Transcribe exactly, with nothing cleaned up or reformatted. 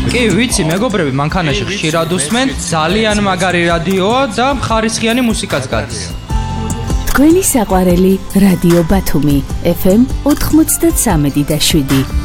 კი, ვიცი, მეგობრები, მანქანაში ხშირად უსმენ, ძალიან მაგარი რადიოა და ხარისხიანი მუსიკაც გადის. თქვენი საყვარელი რადიო ბათუმი, ეფ ემ ოთხმოცდათსამი და შვიდი.